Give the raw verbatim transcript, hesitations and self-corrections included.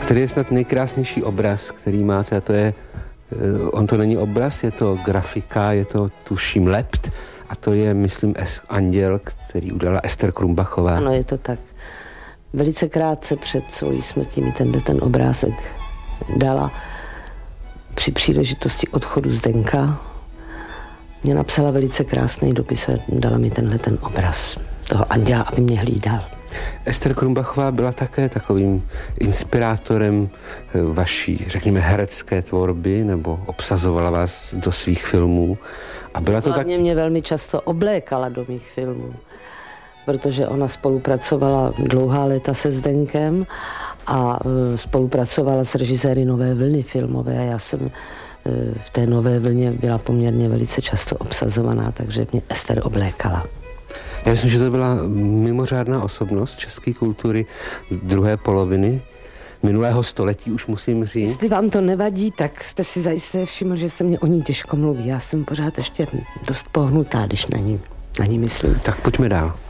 který je snad nejkrásnější obraz, který máte, a to je, on to není obraz, je to grafika, je to tuším lept, a to je, myslím, Anděl, který udělala Ester Krumbachová. Ano, je to tak. Velice krátce před svojí smrtí mi tenhle ten obrázek dala při příležitosti odchodu Zdenka. Mě napsala velice krásný dopis a dala mi tenhle ten obraz toho anděla, aby mě hlídal. Ester Krumbachová byla také takovým inspirátorem vaší, řekněme, herecké tvorby, nebo obsazovala vás do svých filmů. A byla to Hlavně tak... mě velmi často oblékala do mých filmů, protože ona spolupracovala dlouhá léta se Zdenkem a spolupracovala s režiséry Nové vlny filmové a já jsem v té Nové vlně byla poměrně velice často obsazovaná, takže mě Ester oblékala. Já myslím, že to byla mimořádná osobnost české kultury druhé poloviny minulého století, už musím říct. Jestli vám to nevadí, tak jste si zajisté všiml, že se mě o ní těžko mluví. Já jsem pořád ještě dost pohnutá, když na ní, na ní myslím. Tak pojďme dál.